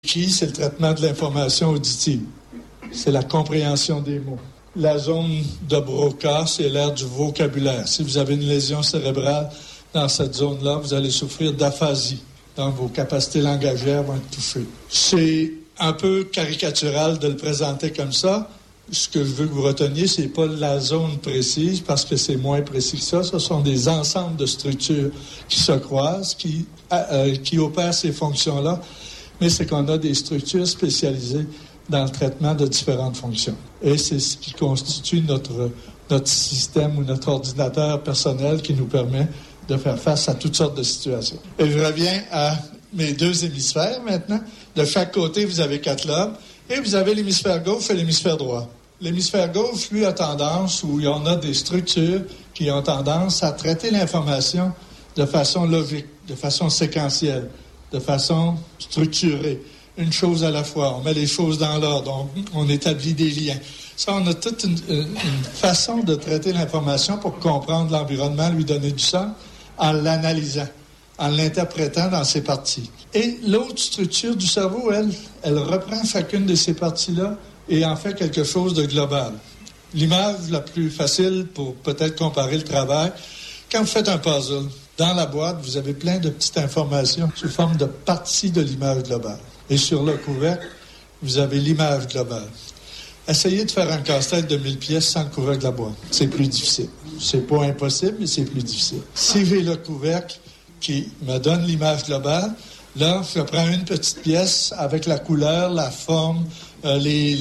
Qui, c'est le traitement de l'information auditive. C'est la compréhension des mots. La zone de Broca, c'est l'aire du vocabulaire. Si vous avez une lésion cérébrale dans cette zone-là, vous allez souffrir d'aphasie. Donc, vos capacités langagières vont être touchées. C'est un peu caricatural de le présenter comme ça. Ce que je veux que vous reteniez, c'est pas la zone précise, parce que c'est moins précis que ça. Ce sont des ensembles de structures qui se croisent, qui opèrent ces fonctions-là. Mais c'est qu'on a des structures spécialisées dans le traitement de différentes fonctions. Et c'est ce qui constitue notre système ou notre ordinateur personnel qui nous permet de faire face à toutes sortes de situations. Et je reviens à mes deux hémisphères maintenant. De chaque côté, vous avez 4 lobes et vous avez l'hémisphère gauche et l'hémisphère droit. L'hémisphère gauche, lui, a tendance, où on a des structures qui ont tendance à traiter l'information de façon logique, de façon séquentielle, de façon structurée, une chose à la fois. On met les choses dans l'ordre, on établit des liens. Ça, on a toute une façon de traiter l'information pour comprendre l'environnement, lui donner du sens, en l'analysant, en l'interprétant dans ses parties. Et l'autre structure du cerveau, elle reprend chacune de ces parties-là et en fait quelque chose de global. L'image la plus facile pour peut-être comparer le travail, quand vous faites un puzzle, dans la boîte, vous avez plein de petites informations sous forme de parties de l'image globale. Et sur le couvercle, vous avez l'image globale. Essayez de faire un casse-tête de 1000 pièces sans le couvercle de la boîte. C'est plus difficile. C'est pas impossible, mais c'est plus difficile. Si j'ai le couvercle qui me donne l'image globale, là, je prends une petite pièce avec la couleur, la forme, les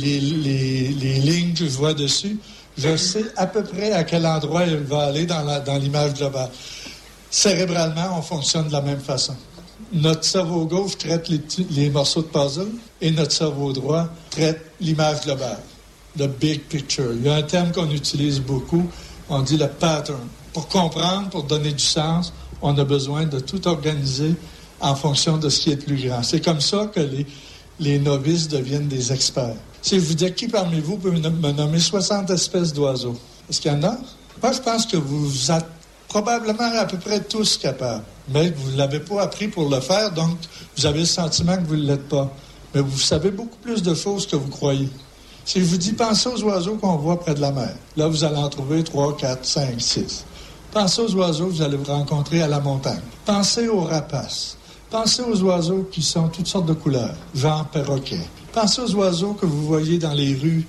lignes que je vois dessus. Je sais à peu près à quel endroit elle va aller dans l'image globale. Cérébralement, on fonctionne de la même façon. Notre cerveau gauche traite les morceaux de puzzle et notre cerveau droit traite l'image globale, le big picture. Il y a un terme qu'on utilise beaucoup, on dit le pattern. Pour comprendre, pour donner du sens, on a besoin de tout organiser en fonction de ce qui est le plus grand. C'est comme ça que les novices deviennent des experts. Si je vous dis qui parmi vous peut me nommer 60 espèces d'oiseaux, est-ce qu'il y en a? Moi, je pense que vous êtes probablement à peu près tous capables. Mais vous ne l'avez pas appris pour le faire, donc vous avez le sentiment que vous ne l'êtes pas. Mais vous savez beaucoup plus de choses que vous croyez. Si je vous dis, pensez aux oiseaux qu'on voit près de la mer. Là, vous allez en trouver 3, 4, 5, 6. Pensez aux oiseaux que vous allez vous rencontrer à la montagne. Pensez aux rapaces. Pensez aux oiseaux qui sont toutes sortes de couleurs, genre perroquet. Pensez aux oiseaux que vous voyez dans les rues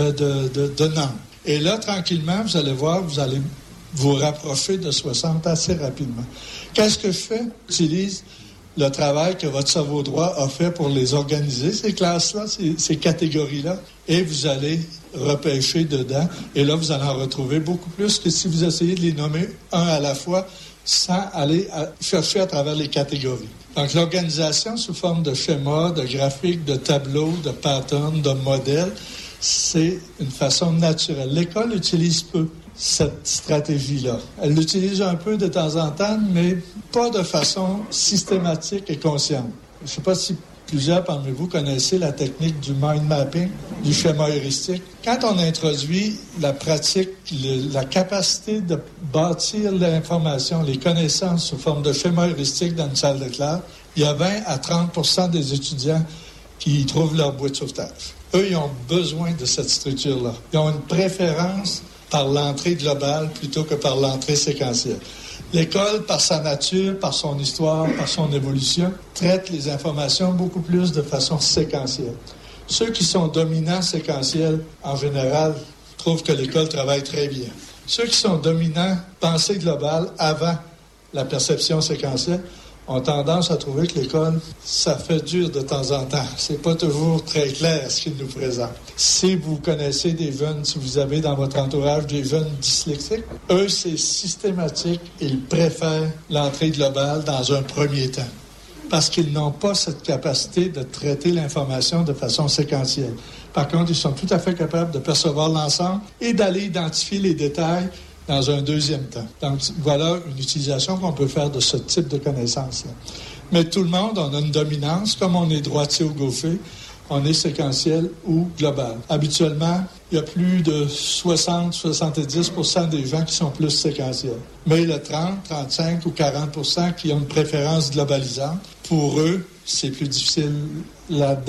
de Nantes. Et là, tranquillement, vous allez voir, vous allez vous rapprocher de 60 assez rapidement. Qu'est-ce que je fais? J'utilise le travail que votre cerveau droit a fait pour les organiser, ces classes-là, ces catégories-là, et vous allez repêcher dedans. Et là, vous allez en retrouver beaucoup plus que si vous essayez de les nommer un à la fois sans aller chercher à travers les catégories. Donc, l'organisation sous forme de schéma, de graphique, de tableau, de pattern, de modèle, c'est une façon naturelle. L'école utilise peu cette stratégie-là. Elle l'utilise un peu de temps en temps, mais pas de façon systématique et consciente. Je ne sais pas si plusieurs parmi vous connaissez la technique du mind mapping, du schéma heuristique. Quand on introduit la pratique, la capacité de bâtir l'information, les connaissances sous forme de schéma heuristique dans une salle de classe, il y a 20 à 30% des étudiants qui y trouvent leur bouée de sauvetage. Eux, ils ont besoin de cette structure-là. Ils ont une préférence par l'entrée globale plutôt que par l'entrée séquentielle. L'école, par sa nature, par son histoire, par son évolution, traite les informations beaucoup plus de façon séquentielle. Ceux qui sont dominants séquentiels, en général, trouvent que l'école travaille très bien. Ceux qui sont dominants pensée globale avant la perception séquentielle ont tendance à trouver que l'école, ça fait dur de temps en temps. C'est pas toujours très clair ce qu'ils nous présentent. Si vous connaissez des jeunes, si vous avez dans votre entourage des jeunes dyslexiques, eux, c'est systématique. Ils préfèrent l'entrée globale dans un premier temps parce qu'ils n'ont pas cette capacité de traiter l'information de façon séquentielle. Par contre, ils sont tout à fait capables de percevoir l'ensemble et d'aller identifier les détails dans un deuxième temps. Donc, voilà une utilisation qu'on peut faire de ce type de connaissance-là. Mais tout le monde, on a une dominance. Comme on est droitier ou gaucher, on est séquentiel ou global. Habituellement, il y a plus de 60-70% des gens qui sont plus séquentiels. Mais le 30, 35 ou 40% qui ont une préférence globalisante, pour eux, c'est plus difficile la